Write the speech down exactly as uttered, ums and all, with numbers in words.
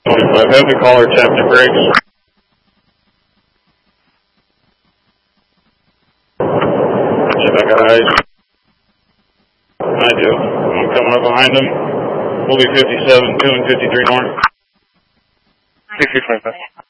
twenty-five, have the caller tap the brakes. Check I got eyes. I do. I'm coming up behind them. We'll be fifty-seven, two and fifty-three north. sixty twenty-five.